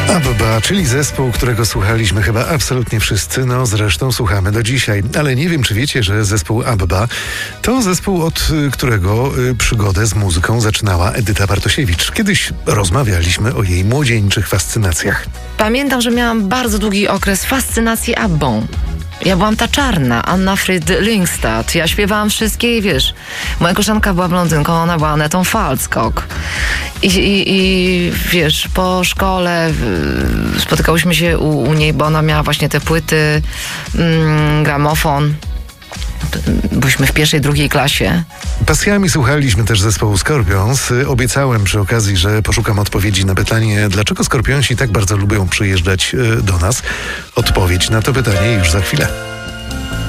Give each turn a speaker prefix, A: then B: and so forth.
A: ABBA, czyli zespół, którego słuchaliśmy chyba absolutnie wszyscy, zresztą słuchamy do dzisiaj. Ale nie wiem, czy wiecie, że zespół ABBA to zespół, od którego przygodę z muzyką zaczynała Edyta Bartosiewicz. Kiedyś rozmawialiśmy o jej młodzieńczych fascynacjach.
B: Pamiętam, że miałam bardzo długi okres fascynacji ABBą. Ja byłam ta czarna, Anna Frid Lyngstad. Ja śpiewałam wszystkie i wiesz, moja koleżanka była blondynką, ona była Anetą Falskog. I wiesz, po szkole spotykałyśmy się u niej, bo ona miała właśnie te płyty, gramofon. Byliśmy w pierwszej, drugiej klasie.
A: Pasjami słuchaliśmy też zespołu Scorpions. Obiecałem przy okazji, że poszukam odpowiedzi na pytanie, dlaczego Scorpionsi tak bardzo lubią przyjeżdżać do nas. Odpowiedź na to pytanie już za chwilę.